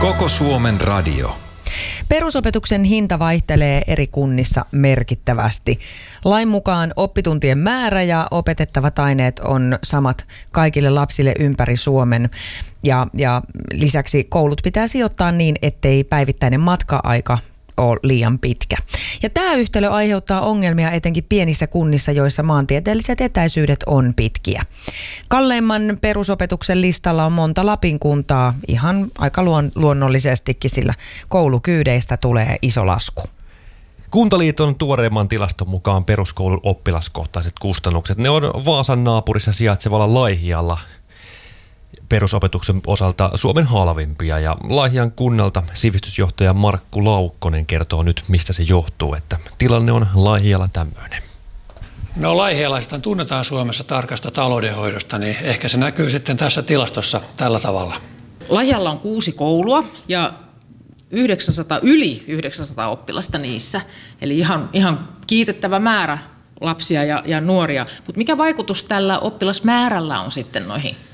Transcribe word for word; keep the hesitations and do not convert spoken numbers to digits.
Koko Suomen radio. Perusopetuksen hinta vaihtelee eri kunnissa merkittävästi. Lain mukaan oppituntien määrä ja opetettavat aineet on samat kaikille lapsille ympäri Suomen. Ja, ja lisäksi koulut pitää sijoittaa niin, ettei päivittäinen matka-aika ole liian pitkä. Ja tämä yhtälö aiheuttaa ongelmia etenkin pienissä kunnissa, joissa maantieteelliset etäisyydet on pitkiä. Kalleimman perusopetuksen listalla on monta Lapin kuntaa, ihan aika luon, luonnollisestikin, sillä koulukyydeistä tulee iso lasku. Kuntaliiton tuoreimman tilaston mukaan peruskoulun oppilaskohtaiset kustannukset, ne on Vaasan naapurissa sijaitsevalla Laihialla perusopetuksen osalta Suomen halvimpia, ja Laihian kunnalta sivistysjohtaja Markku Laukkonen kertoo nyt, mistä se johtuu, että tilanne on Laihialla tämmöinen. No laihialaiset tunnetaan Suomessa tarkasta taloudenhoidosta, niin ehkä se näkyy sitten tässä tilastossa tällä tavalla. Laihialla on kuusi koulua ja yhdeksänsataa, yli yhdeksänsataa oppilasta niissä, eli ihan, ihan kiitettävä määrä lapsia ja, ja nuoria. Mutta mikä vaikutus tällä oppilasmäärällä on sitten noihin